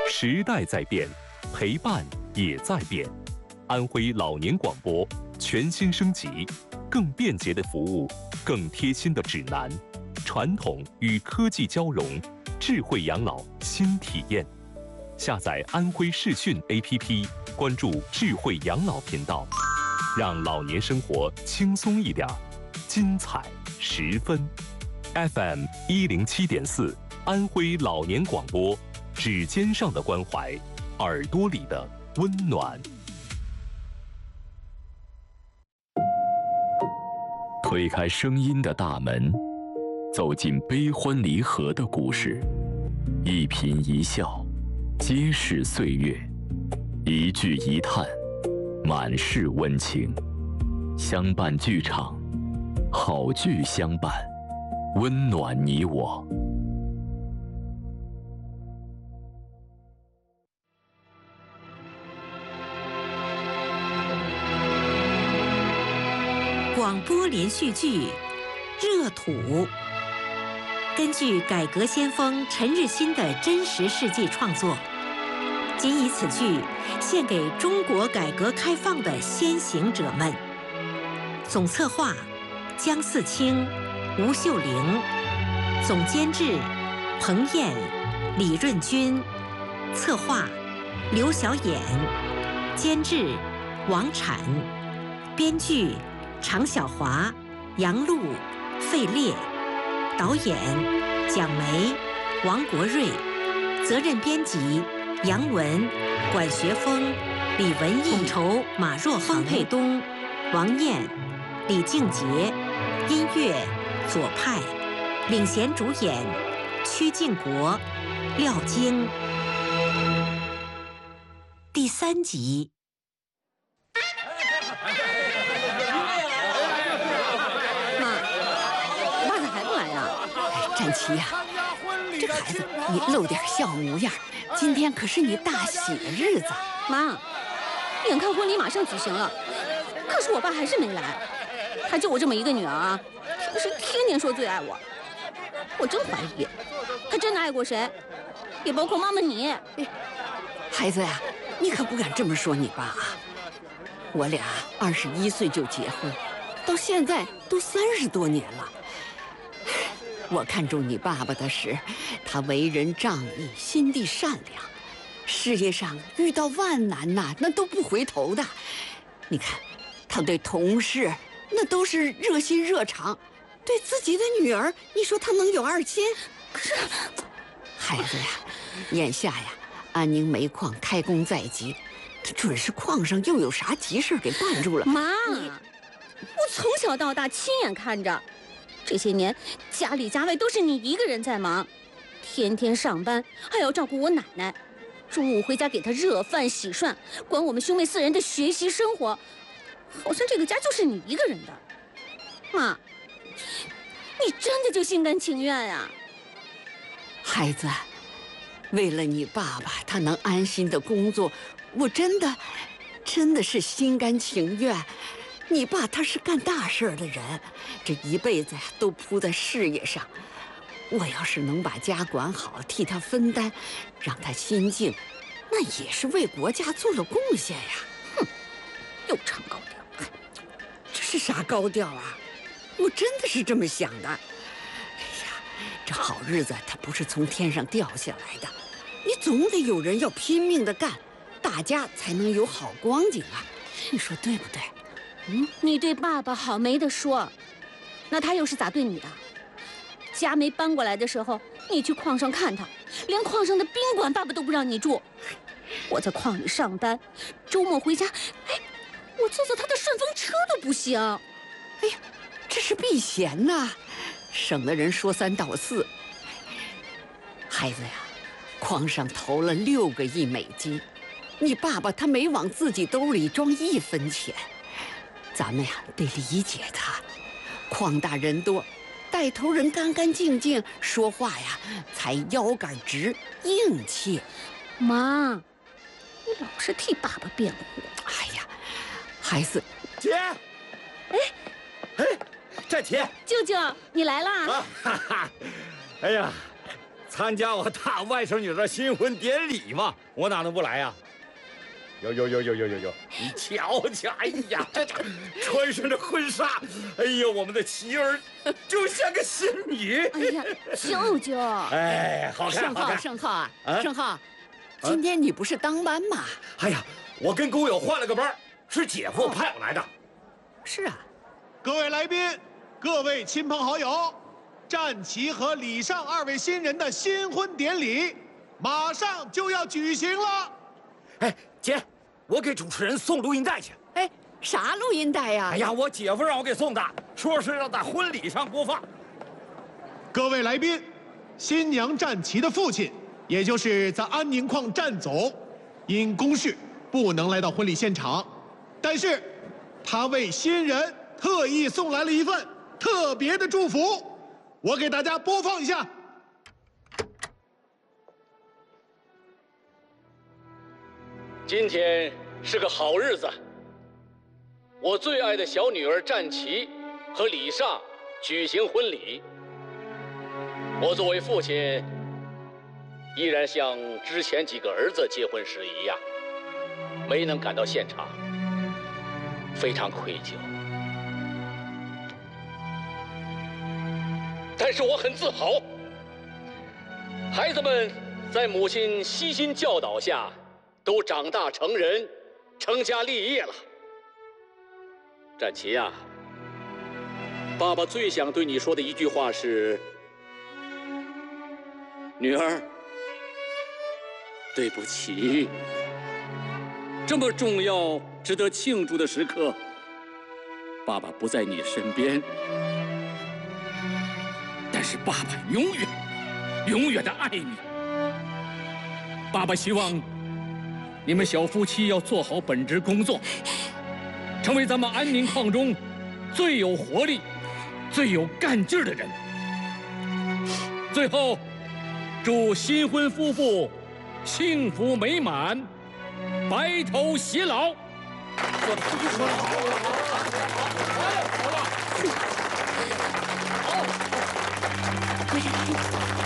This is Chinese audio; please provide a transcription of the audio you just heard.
时代在变，陪伴也在变。安徽老年广播全新升级，更便捷的服务，更贴心的指南，传统与科技交融，智慧养老新体验。下载安徽视讯 APP， 关注智慧养老频道，让老年生活轻松一点，精彩十分。FM 107.4，安徽老年广播，指尖上的关怀，耳朵里的温暖。推开声音的大门，走进悲欢离合的故事，一颦一笑，皆是岁月；一句一叹，满是温情。相伴剧场，好剧相伴，温暖你我。 广播连续剧《热土》根据改革先锋陈日新的真实事迹创作，仅以此剧献给中国改革开放的先行者们。总策划江四清、吴秀玲，总监制彭燕、李润军，策划刘小衍，监制王产，编剧常小华、杨璐、费烈，导演蒋梅、王国瑞，责任编辑杨文、管学峰、李文义，统筹马若恒、方佩东、王燕、李静杰，音乐左派，领衔主演曲靖国、廖晶。第3集。 展琪呀，这孩子你露点笑模样，今天可是你大喜的日子。 妈，眼看婚礼马上举行了，可是我爸还是没来。他就我这么一个女儿啊，平时天天说最爱我，我真怀疑他真的爱过谁，也包括妈妈你。 孩子呀，你可不敢这么说你爸啊！我俩21岁就结婚，到现在都30多年了。我看中你爸爸的是，他为人仗义，心地善良，事业上遇到万难呐，那都不回头的。你看，他对同事那都是热心热肠，对自己的女儿，你说他能有2心？可是，孩子呀，眼下呀，安宁煤矿开工在即，这准是矿上又有啥急事给绊住了。 妈，我从小到大亲眼看着。这些年，家里家外都是你一个人在忙，天天上班，还要照顾我奶奶，中午回家给她热饭洗涮，管我们兄妹4人的学习生活，好像这个家就是你一个人的。妈，你真的就心甘情愿呀？ 孩子，为了你爸爸他能安心的工作，我真的是心甘情愿。你爸他是干大事的人，这一辈子呀都扑在事业上。我要是能把家管好，替他分担，让他心静，那也是为国家做了贡献呀。 哼，又唱高调， 这是啥高调啊？我真的是这么想的。哎呀，这好日子它不是从天上掉下来的，你总得有人要拼命的干，大家才能有好光景啊。你说对不对？ 你对爸爸好没得说，那他又是咋对你的？家没搬过来的时候，你去矿上看他，连矿上的宾馆爸爸都不让你住。我在矿里上班，周末回家，我坐他的顺风车都不行。 哎呀，这是避嫌呐，省得人说3道4。孩子呀，矿上投了6个亿美金，你爸爸他没往自己兜里装1分钱。咱们呀得理解他，矿大人多，带头人干干净净，说话呀才腰杆直，硬气。 妈，你老是替爸爸辩护。 哎呀，孩子， 姐，战旗， 舅舅你来啦！ 哈哈，哎呀， 参加我大外甥女的新婚典礼嘛，我哪能不来呀？有！你瞧瞧，哎呀，这穿上这婚纱，哎呦，我们的琪儿就像个新女。 哎呀，舅舅， 哎，好看，好看。 盛浩啊，盛浩，今天你不是当班吗？ 哎呀，我跟工友换了个班，是姐夫派我来的。 是啊。 各位来宾，各位亲朋好友，战旗和李尚2位新人的新婚典礼马上就要举行了。 哎，姐，我给主持人送录音带去。 哎，啥录音带呀？ 哎呀，我姐夫让我给送的，说是要在婚礼上播放。 各位来宾，新娘战旗的父亲，也就是在安宁矿战总，因公事不能来到婚礼现场，但是他为新人特意送来了一份特别的祝福，我给大家播放一下。 今天是个好日子，我最爱的小女儿战旗和李尚举行婚礼。我作为父亲，依然像之前几个儿子结婚时一样，没能赶到现场，非常愧疚。但是我很自豪，孩子们在母亲悉心教导下，都长大成人，成家立业了。战旗呀，爸爸最想对你说的一句话是：女儿，对不起。这么重要、值得庆祝的时刻，爸爸不在你身边，但是爸爸永远的爱你。爸爸希望你们小夫妻要做好本职工作，成为咱们安宁矿中最有活力、最有干劲儿的人。最后，祝新婚夫妇幸福美满，白头偕老。 不是。